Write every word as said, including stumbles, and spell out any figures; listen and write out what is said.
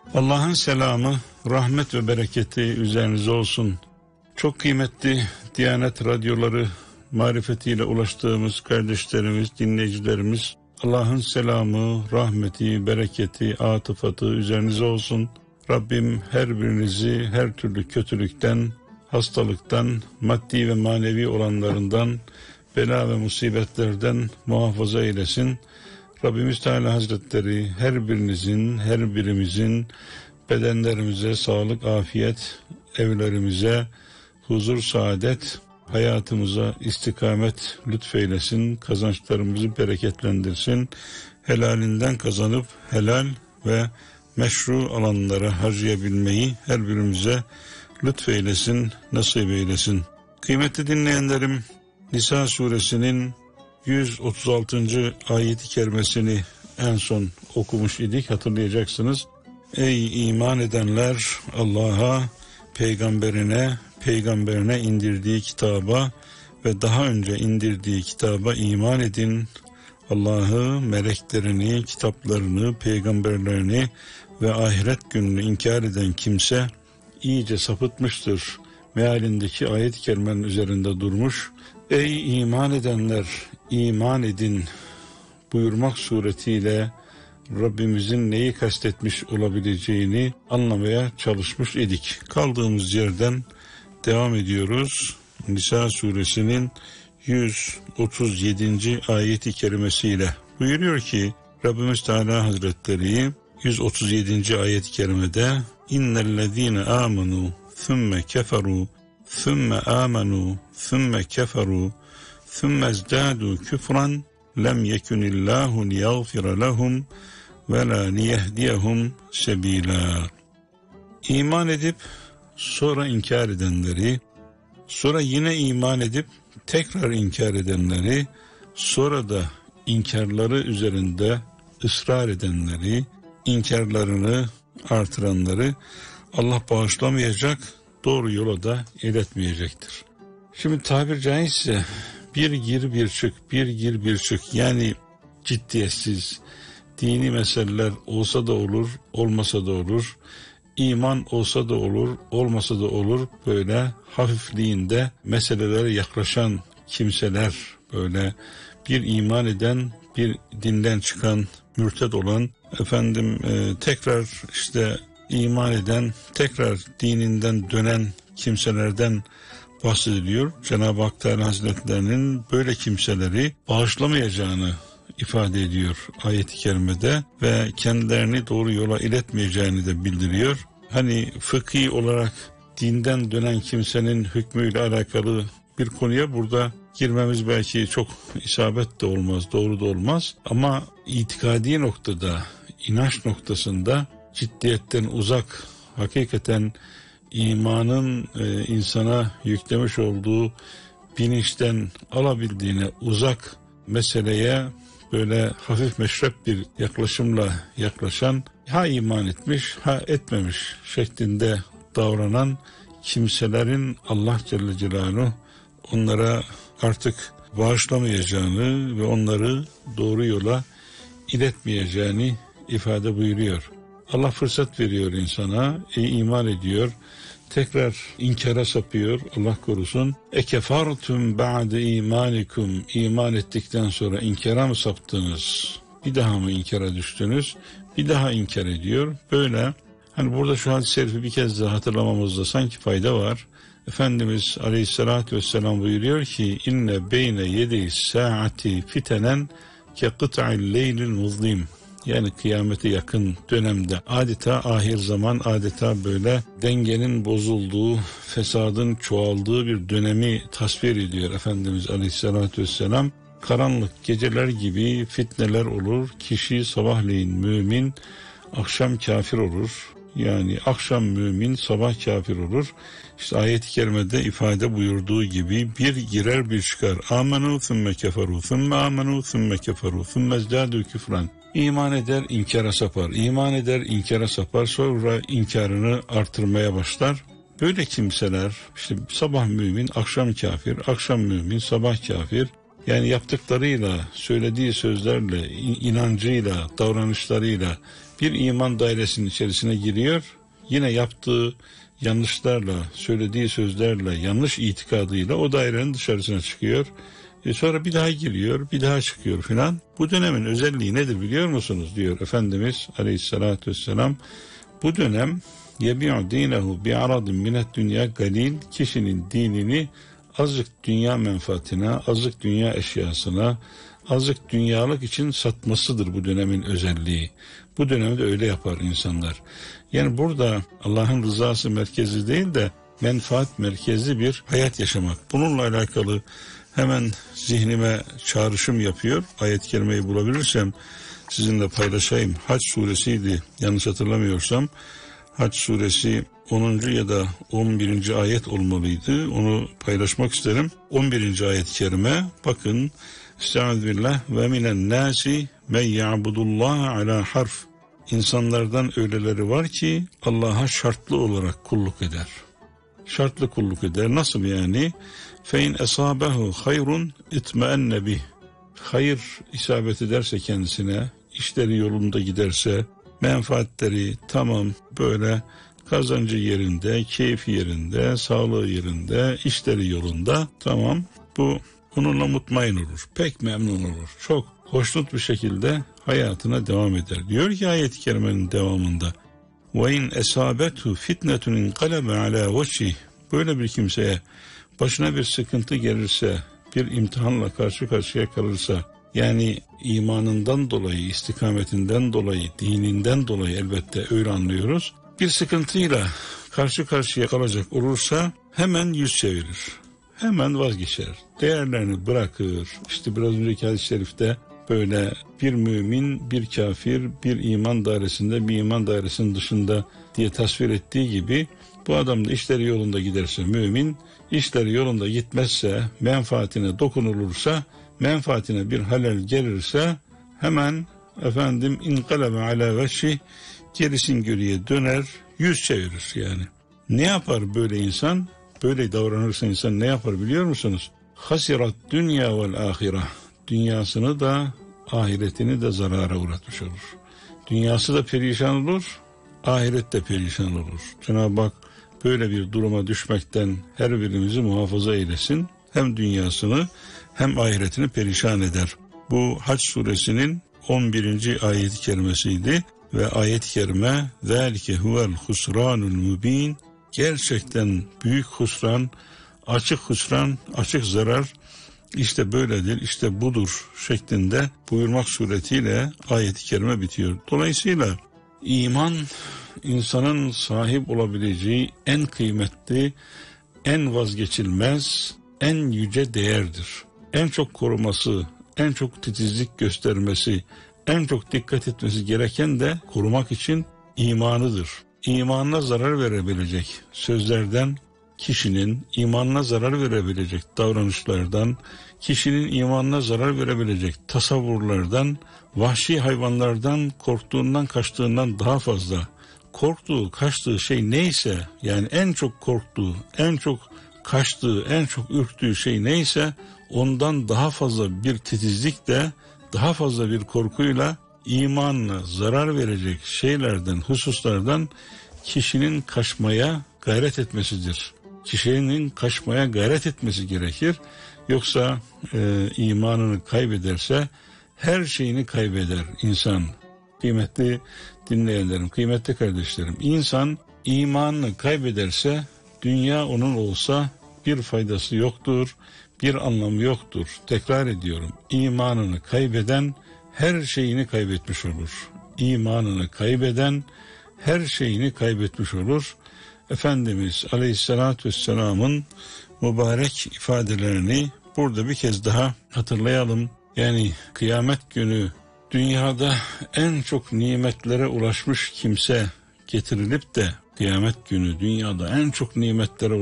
Allah'ın selamı, rahmet ve bereketi üzerinize olsun. Çok kıymetli Diyanet radyoları marifetiyle ulaştığımız kardeşlerimiz, dinleyicilerimiz, Allah'ın selamı, rahmeti, bereketi, atıfatı üzerinize olsun. Rabbim her birinizi her türlü kötülükten, hastalıktan, maddi ve manevi olanlarından, bela ve musibetlerden muhafaza eylesin. Rabbimiz Teala Hazretleri her birinizin, her birimizin bedenlerimize sağlık, afiyet, evlerimize huzur, saadet, hayatımıza istikamet lütfeylesin, kazançlarımızı bereketlendirsin, helalinden kazanıp helal ve meşru alanlara harcayabilmeyi her birimize lütfeylesin, nasip eylesin. Kıymetli dinleyenlerim, Nisa suresinin yüz otuz altıncı ayet-i kerimesini en son okumuş idik, hatırlayacaksınız. Ey iman edenler, Allah'a, peygamberine, peygamberine indirdiği kitaba ve daha önce indirdiği kitaba iman edin. Allah'ı, meleklerini, kitaplarını, peygamberlerini ve ahiret gününü inkar eden kimse iyice sapıtmıştır. Mealindeki ayet-i kerimenin üzerinde durmuş. Ey iman edenler, iman edin buyurmak suretiyle Rabbimizin neyi kastetmiş olabileceğini anlamaya çalışmış idik. Kaldığımız yerden devam ediyoruz. Nisa suresinin yüz otuz yedinci ayeti kerimesiyle buyuruyor ki Rabbimiz Teala Hazretleri yüz otuz yedinci ayet-i kerimede innellezîne âmenû thumme keferû thumme âmenû thumme keferû thumme ezdâdû küfran lem yekunillâhu liyagfira lehum ve la liyehdiyehum sebîlâ. İman edip sonra inkar edenleri, sonra yine iman edip tekrar inkar edenleri, sonra da inkarları üzerinde ısrar edenleri, inkarlarını artıranları Allah bağışlamayacak, doğru yola da iletmeyecektir. Şimdi tabir caizse bir gir bir çık, bir gir bir çık, yani ciddiyetsiz, dini meseleler olsa da olur, olmasa da olur, iman olsa da olur, olmasa da olur, böyle hafifliğinde meselelere yaklaşan kimseler, böyle bir iman eden, bir dinden çıkan, mürted olan, efendim e, tekrar işte iman eden, tekrar dininden dönen kimselerden bahsediliyor. Cenab-ı Hak Teala Hazretlerinin böyle kimseleri bağışlamayacağını ifade ediyor ayet-i kerimede ve kendilerini doğru yola iletmeyeceğini de bildiriyor. Hani fıkhi olarak dinden dönen kimsenin hükmüyle alakalı bir konuya burada girmemiz belki çok isabet de olmaz, doğru da olmaz. Ama itikadi noktada, inanç noktasında ciddiyetten uzak, hakikaten imanın e, insana yüklemiş olduğu bilinçten alabildiğine uzak meseleye böyle hafif meşrep bir yaklaşımla yaklaşan, ha iman etmiş ha etmemiş şeklinde davranan kimselerin Allah Celle Celaluhu onlara artık bağışlamayacağını ve onları doğru yola iletmeyeceğini ifade buyuruyor. Allah fırsat veriyor insana, e, iman ediyor, tekrar inkara sapıyor, Allah korusun. Ekefartum ba'de imanikum, iman ettikten sonra inkara mı saptınız? Bir daha mı inkara düştünüz? Bir daha inkar ediyor. Böyle, hani burada şu hadis-i şerifi bir kez daha hatırlamamızda sanki fayda var. Efendimiz Aleyhisselatü Vesselam buyuruyor ki inne beyne yedi saati fitenen ke kıt'il leylil muzlim. Yani kıyamete yakın dönemde adeta ahir zaman, adeta böyle dengenin bozulduğu, fesadın çoğaldığı bir dönemi tasvir ediyor Efendimiz Aleyhisselatü Vesselam. Karanlık geceler gibi fitneler olur. Kişi sabahleyin mümin, akşam kafir olur. Yani akşam mümin, sabah kafir olur. İşte ayet-i kerimede ifade buyurduğu gibi bir girer bir çıkar. Amenu thumme keferu, thumme amenu thumme keferu, thumme ezdâdû küfran. İman eder, inkara sapar. İman eder, inkara sapar. Sonra inkarını artırmaya başlar. Böyle kimseler işte sabah mümin, akşam kafir, akşam mümin, sabah kafir. Yani yaptıklarıyla, söylediği sözlerle, inancıyla, davranışlarıyla bir iman dairesinin içerisine giriyor. Yine yaptığı yanlışlarla, söylediği sözlerle, yanlış itikadıyla o dairenin dışarısına çıkıyor. E sonra bir daha giriyor, bir daha çıkıyor filan. Bu dönemin özelliği nedir biliyor musunuz diyor Efendimiz Aleyhisselatü Vesselam. Bu dönem yebi'u dinehu bi'aradin minet dünya galil, kişinin dinini azıcık dünya menfaatine, azıcık dünya eşyasına, azıcık dünyalık için satmasıdır bu dönemin özelliği. Bu dönemde öyle yapar insanlar. Yani burada Allah'ın rızası merkezi değil de menfaat merkezli bir hayat yaşamak. Bununla alakalı hemen zihnime çağrışım yapıyor. Ayet-i kerimeyi bulabilirsem sizinle paylaşayım. Hac suresiydi yanlış hatırlamıyorsam. Hac suresi onuncu ya da on birinci ayet olmalıydı. Onu paylaşmak isterim. on birinci ayet-i kerime bakın. Estağfirullah ve minen nasi men ya'budullaha ala harf. İnsanlardan öyleleri var ki Allah'a şartlı olarak kulluk eder. Şartlı kulluk eder. Nasıl yani? Fein esabehu hayrun itmeenne bih. Hayır isabet ederse kendisine, işleri yolunda giderse, menfaatleri tamam böyle kazancı yerinde, keyfi yerinde, sağlığı yerinde, işleri yolunda tamam bu onunla mutmain olur. Pek memnun olur. Çok hoşnut bir şekilde hayatına devam eder. Diyor ki ayet-i kerimenin devamında وَاِنْ اَسَابَتُ فِتْنَةٌ اِنْقَلَبَ عَلَى وَجْهِهِ. Böyle bir kimseye başına bir sıkıntı gelirse, bir imtihanla karşı karşıya kalırsa, yani imanından dolayı, istikametinden dolayı, dininden dolayı elbette öyle anlıyoruz. Bir sıkıntıyla karşı karşıya kalacak olursa hemen yüz çevirir. Hemen vazgeçer. Değerlerini bırakır. İşte biraz önceki hadis-i şerifte böyle bir mümin, bir kafir, bir iman dairesinde, bir iman dairesinin dışında diye tasvir ettiği gibi bu adam da işleri yolunda giderse mümin, işleri yolunda gitmezse, menfaatine dokunulursa, menfaatine bir halel gelirse hemen efendim inqalebe ala veşi, gerisin geriye döner, yüz çevirir yani. Ne yapar böyle insan? Böyle davranırsa insan ne yapar biliyor musunuz? Hasirat dünya vel ahire. Dünyasını da ahiretini de zarara uğratmış olur. Dünyası da perişan olur, ahiret de perişan olur. Cenab-ı Hak böyle bir duruma düşmekten her birimizi muhafaza eylesin. Hem dünyasını hem ahiretini perişan eder. Bu Hac suresinin on birinci ayet-i kerimesiydi ve ayet-i kerime ذَٰلِكَ هُوَ الْخُسْرَانُ الْمُب۪ينَ. Gerçekten büyük husran, açık husran, açık zarar işte böyledir, işte budur şeklinde buyurmak suretiyle ayet-i kerime bitiyor. Dolayısıyla iman insanın sahip olabileceği en kıymetli, en vazgeçilmez, en yüce değerdir. En çok koruması, en çok titizlik göstermesi, en çok dikkat etmesi gereken de korumak için imanıdır. İmanına zarar verebilecek sözlerden, kişinin imanına zarar verebilecek davranışlardan, kişinin imanına zarar verebilecek tasavvurlardan, vahşi hayvanlardan korktuğundan, kaçtığından daha fazla korktuğu, kaçtığı şey neyse, yani en çok korktuğu, en çok kaçtığı, en çok ürktüğü şey neyse, ondan daha fazla bir titizlikle, daha fazla bir korkuyla imanına zarar verecek şeylerden, hususlardan kişinin kaçmaya gayret etmesidir. Kişinin kaçmaya gayret etmesi gerekir. Yoksa e, imanını kaybederse her şeyini kaybeder insan. Kıymetli dinleyenlerim, kıymetli kardeşlerim, insan imanını kaybederse dünya onun olsa bir faydası yoktur, bir anlamı yoktur. Tekrar ediyorum, imanını kaybeden her şeyini kaybetmiş olur. İmanını kaybeden her şeyini kaybetmiş olur. Efendimiz Aleyhisselatü Vesselam'ın mübarek ifadelerini burada bir kez daha hatırlayalım. Yani kıyamet günü dünyada en çok nimetlere ulaşmış kimse getirilip de kıyamet günü dünyada en çok nimetlere